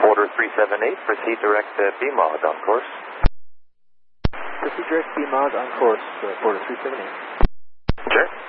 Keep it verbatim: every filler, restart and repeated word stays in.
Porter three seven eight, proceed direct uh, B M O D on course. Proceed direct B M O D on course, uh, Porter three seven eight. Sure.